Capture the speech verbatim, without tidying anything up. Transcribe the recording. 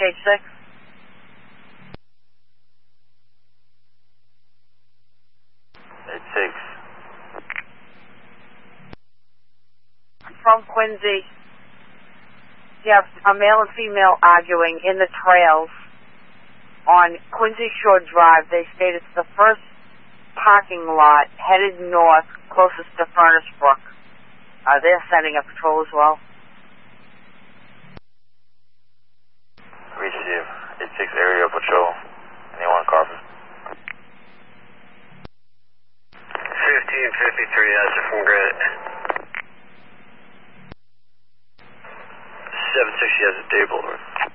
H six. H six. From Quincy. You have a male and female arguing in the trails on Quincy Shore Drive. They state it's the first parking lot headed north closest to Furnace Brook. Uh, they're sending a patrol as well. Receive. H six area patrol. Anyone copy? fifteen fifty-three, answer from Granite. seven sixty has a day boulevard.